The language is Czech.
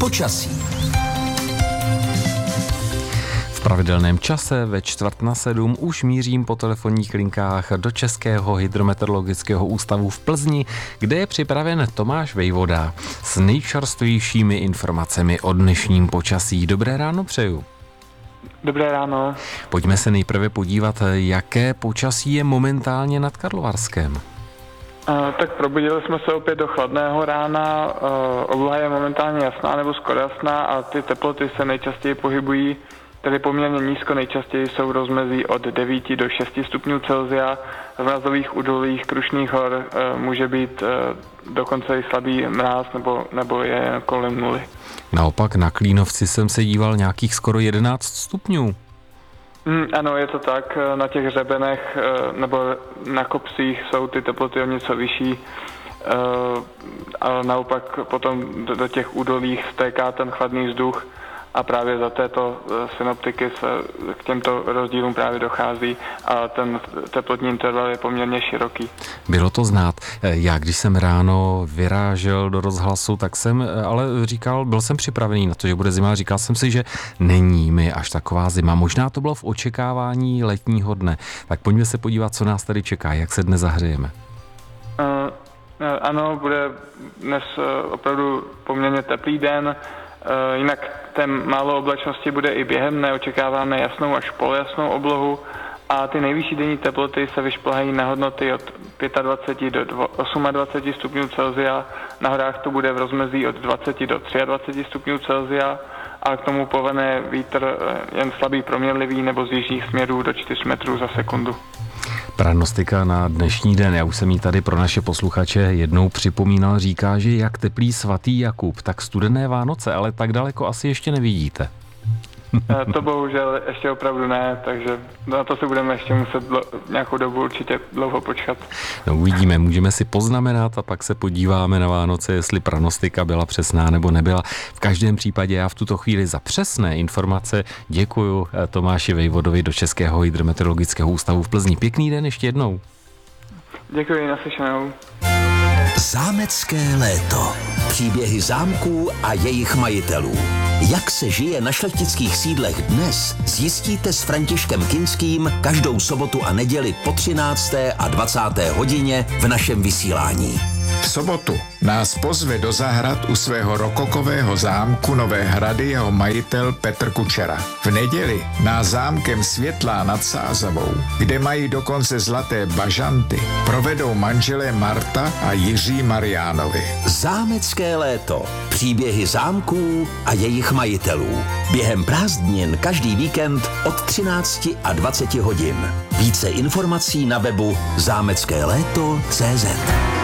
Počasí. V pravidelném čase ve 6:45 už mířím po telefonních linkách do Českého hydrometeorologického ústavu v Plzni, kde je připraven Tomáš Vejvoda s nejčerstvějšími informacemi o dnešním počasí. Dobré ráno přeju. Dobré ráno. Pojďme se nejprve podívat, jaké počasí je momentálně nad Karlovarskem. Tak probudili jsme se opět do chladného rána, obloha je momentálně jasná nebo skoro jasná a ty teploty se nejčastěji pohybují, tedy poměrně nízko, nejčastěji jsou v rozmezí od 9 do 6 stupňů Celsia. V mrazových údolích Krušných hor může být dokonce i slabý mráz nebo je kolem nuly. Naopak na Klínovci jsem se díval nějakých skoro 11 stupňů. Ano, je to tak. Na těch hřebenech nebo na kopcích jsou ty teploty o něco vyšší, ale naopak potom do těch údolích stéká ten chladný vzduch a právě za této synoptiky se k těmto rozdílům právě dochází a ten teplotní interval je poměrně široký. Bylo to znát. Já, když jsem ráno vyrážel do rozhlasu, tak jsem ale říkal, byl jsem připravený na to, že bude zima, říkal jsem si, že není mi až taková zima. Možná to bylo v očekávání letního dne. Tak pojďme se podívat, co nás tady čeká, jak se dnes zahřejeme. Ano, bude dnes opravdu poměrně teplý den. Jinak té málo oblačnosti bude i během dne, očekáváme jasnou až polojasnou oblohu a ty nejvyšší denní teploty se vyšplhají na hodnoty od 25 do 28 stupňů Celsia, na horách to bude v rozmezí od 20 do 23 stupňů Celsia a k tomu povane vítr jen slabý proměnlivý nebo z jižních směrů do 4 metrů za sekundu. Prognostika na dnešní den, já už jsem ji tady pro naše posluchače jednou připomínal, říká, že jak teplý svatý Jakub, tak studené Vánoce, ale tak daleko asi ještě nevidíte. To bohužel ještě opravdu ne, takže na to se budeme ještě muset nějakou dobu určitě dlouho počkat. No uvidíme, můžeme si poznamenat a pak se podíváme na Vánoce, jestli prognostika byla přesná nebo nebyla. V každém případě já v tuto chvíli za přesné informace děkuju Tomáši Vejvodovi do Českého hydrometeorologického ústavu v Plzni. Pěkný den ještě jednou. Děkuji, naslyšenou. Zámecké léto. Příběhy zámků a jejich majitelů. Jak se žije na šlechtických sídlech dnes, zjistíte s Františkem Kinským každou sobotu a neděli po 13. a 20. hodině v našem vysílání. V sobotu nás pozve do zahrad u svého rokokového zámku Nové Hrady jeho majitel Petr Kučera. V neděli nás zámkem Světlá nad Sázavou, kde mají dokonce zlaté bažanty, provedou manželé Marta a Jiří Mariánovi. Zámecké léto. Příběhy zámků a jejich majitelů. Během prázdnin každý víkend od 13 a 20 hodin. Více informací na webu zámeckéléto.cz.